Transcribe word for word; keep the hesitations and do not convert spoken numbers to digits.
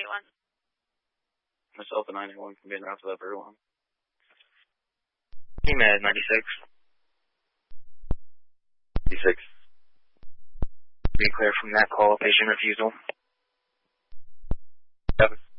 eight one. Myself and nine eight one from being routed up everyone. E M A D ninety-six. ninety-six. Be clear from that call, patient refusal. Seven.